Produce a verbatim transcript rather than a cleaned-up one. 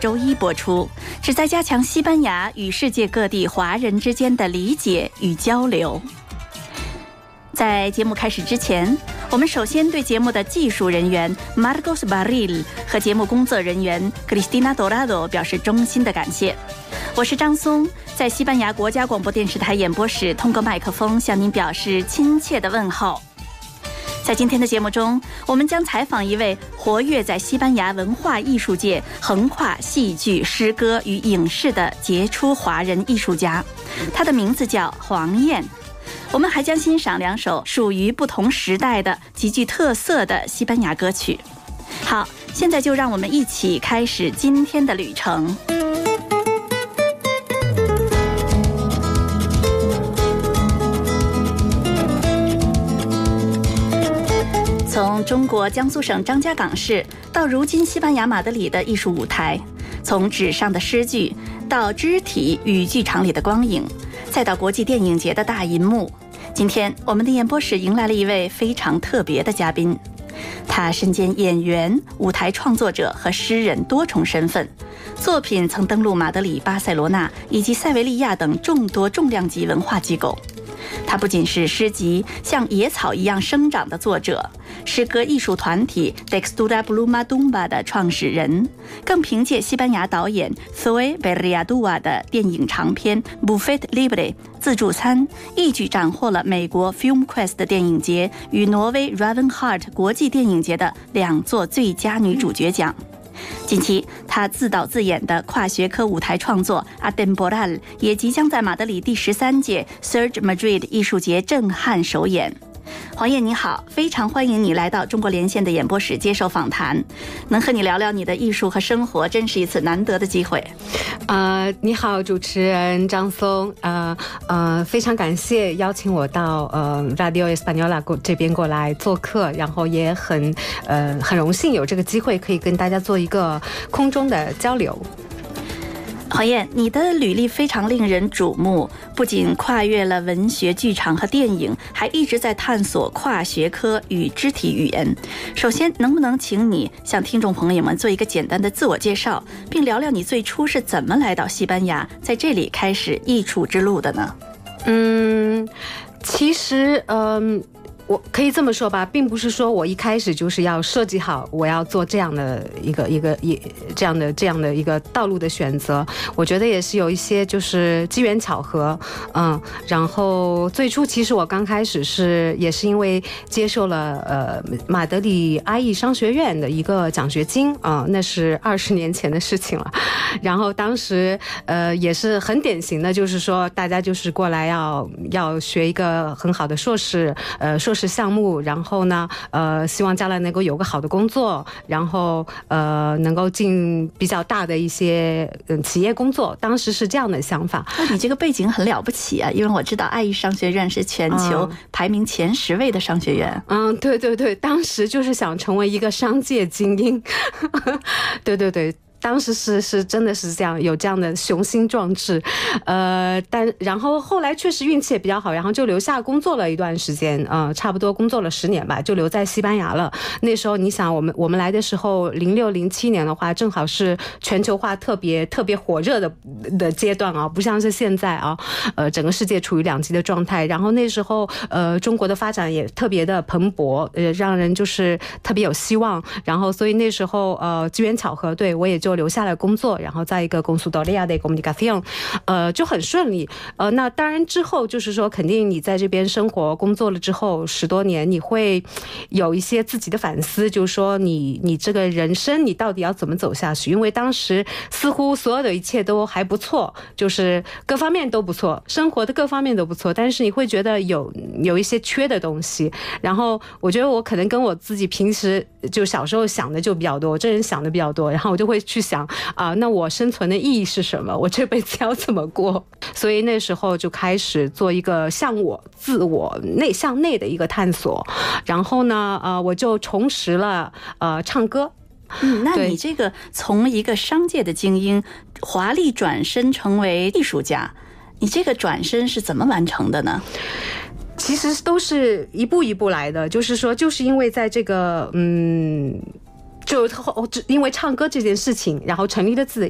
周一播出，旨在加强西班牙与世界各地华人之间的理解与交流。在节目开始之前，我们首先对节目的技术人员 Marcos Barril 和节目工作人员 Cristina Dorado 表示衷心的感谢。我是张松，在西班牙国家广播电视台演播室通过麦克风向您表示亲切的问候。在今天的节目中，我们将采访一位活跃在西班牙文化艺术界、横跨戏剧、诗歌与影视的杰出华人艺术家，他的名字叫黄燕。我们还将欣赏两首属于不同时代的极具特色的西班牙歌曲。好，现在就让我们一起开始今天的旅程。从中国江苏省张家港市到如今西班牙马德里的艺术舞台，从纸上的诗句到肢体与剧场里的光影，再到国际电影节的大银幕，今天我们的演播室迎来了一位非常特别的嘉宾。他身兼演员、舞台创作者和诗人多重身份，作品曾登陆马德里、巴塞罗那以及塞维利亚等众多重量级文化机构。他不仅是诗集《像野草一样生长》的作者，诗歌艺术团体 Textura Pluma Dumba 的创始人，更凭借西班牙导演 Zoe Berriadua 的电影长片 Buffet Libre 自助餐，一举斩获了美国 FilmQuest 电影节与挪威 Ravenheart 国际电影节的两座最佳女主角奖。近期他自导自演的跨学科舞台创作 Atemporal 也即将在马德里第十三届 Surge Madrid 艺术节震撼首演。黄燕你好，非常欢迎你来到中国连线的演播室接受访谈，能和你聊聊你的艺术和生活，真是一次难得的机会。 呃，你好，主持人张松，呃呃，非常感谢邀请我到呃 Radio Española 这边过来做客，然后也很呃很荣幸有这个机会可以跟大家做一个空中的交流。 黄燕，你的履历非常令人瞩目，不仅跨越了文学、剧场和电影，还一直在探索跨学科与肢体语言。首先，能不能请你向听众朋友们做一个简单的自我介绍，并聊聊你最初是怎么来到西班牙，在这里开始艺术之路的呢？ 嗯，其实，嗯。我可以这么说吧，并不是说我一开始就是要设计好我要做这样的一个一个一这样的这样的一个道路的选择。我觉得也是有一些就是机缘巧合，嗯，然后最初其实我刚开始是也是因为接受了呃马德里阿艺商学院的一个奖学金啊、呃，那是二十年前的事情了。然后当时呃也是很典型的，就是说大家就是过来要要学一个很好的硕士呃硕士。项目，然后呢，呃，希望将来能够有个好的工作，然后呃，能够进比较大的一些嗯企业工作。当时是这样的想法。 那你这个背景很了不起啊，因为我知道爱艺商学院是全球排名前十位的商学院。 嗯，对对对，当时就是想成为一个商界精英。对对对。当时是是真的是这样，有这样的雄心壮志，呃，但然后后来确实运气也比较好，然后就留下工作了一段时间，呃，差不多工作了十年吧，就留在西班牙了。那时候你想，我们我们来的时候，零六零七年的话，正好是全球化特别特别火热的的阶段啊，不像是现在啊，呃，整个世界处于两极的状态。然后那时候，呃，中国的发展也特别的蓬勃，呃，让人就是特别有希望。然后所以那时候，呃，机缘巧合，对我也就。留下了工作，然后在一个consultoría de comunicación，呃，就很顺利。呃，那当然之后就是说，肯定你在这边生活工作了之后十多年，你会有一些自己的反思，就是说你你这个人生你到底要怎么走下去？因为当时似乎所有的一切都还不错，就是各方面都不错，生活的各方面都不错，但是你会觉得有有一些缺的东西。然后我觉得我可能跟我自己平时就小时候想的就比较多，我这人想的比较多，然后我就会去想啊、呃，那我生存的意义是什么？我这辈子要怎么过？所以那时候就开始做一个向我自我内向内的一个探索。然后呢，呃，我就重拾了呃唱歌。 嗯，那你这个从一个商界的精英华丽转身成为艺术家，你这个转身是怎么完成的呢？ 其实都是一步一步来的，就是说，就是因为在这个嗯。就因为唱歌这件事情，然后成立了自己的